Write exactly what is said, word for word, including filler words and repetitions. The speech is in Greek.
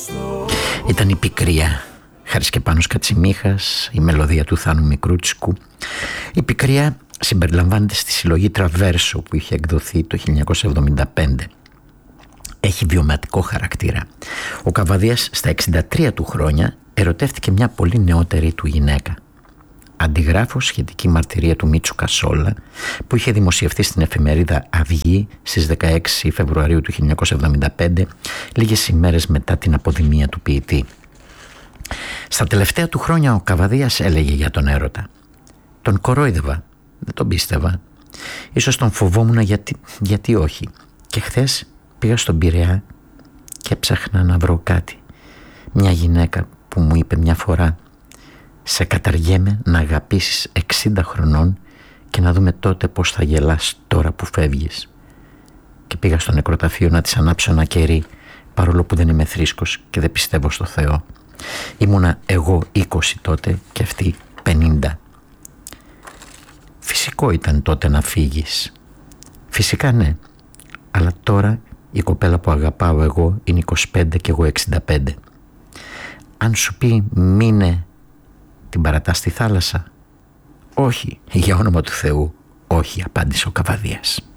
Ήταν η Πικρία, Χαρισκεπάνος Κατσιμίχας, η μελωδία του Θάνου Μικρούτσικου. Η Πικρία συμπεριλαμβάνεται στη συλλογή Τραβέρσο που είχε εκδοθεί το χίλια εννιακόσια εβδομήντα πέντε. Έχει βιωματικό χαρακτήρα. Ο Καβαδίας στα εξήντα τρία του χρόνια ερωτεύτηκε μια πολύ νεότερη του γυναίκα. Αντιγράφω σχετική μαρτυρία του Μίτσου Κασόλα που είχε δημοσιευτεί στην εφημερίδα Αυγή στις δεκαέξι Φεβρουαρίου του χίλια εννιακόσια εβδομήντα πέντε, λίγες ημέρες μετά την αποδημία του ποιητή. Στα τελευταία του χρόνια ο Καβαδίας έλεγε για τον έρωτα: τον κορόιδευα, δεν τον πίστευα. Ίσως τον φοβόμουν γιατί, γιατί όχι. Και χθες πήγα στον Πειραιά και ψάχνα να βρω κάτι. Μια γυναίκα που μου είπε μια φορά: σε καταργέμαι να αγαπήσεις εξήντα χρονών και να δούμε τότε πως θα γελάς τώρα που φεύγεις. Και πήγα στο νεκροταφείο να της ανάψω ένα κερί, παρόλο που δεν είμαι θρήσκος και δεν πιστεύω στο Θεό. Ήμουνα εγώ είκοσι τότε και αυτή πενήντα. Φυσικό ήταν τότε να φύγεις. Φυσικά ναι. Αλλά τώρα η κοπέλα που αγαπάω εγώ είναι είκοσι πέντε και εγώ εξήντα πέντε. Αν σου πει μείνε, την παρατάς στη θάλασσα? Όχι, για όνομα του Θεού, όχι, απάντησε ο Καβαδίας.